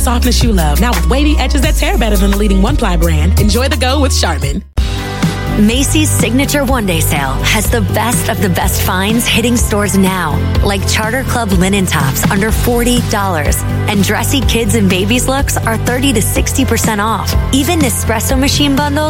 softness you love. Now with wavy edges that tear better than the leading one-ply brand. Enjoy the go with Charmin. Macy's Signature One Day Sale has the best of the best finds hitting stores now, like Charter Club linen tops under $40, and dressy kids and babies looks are 30 to 60% off. Even Nespresso machine bundles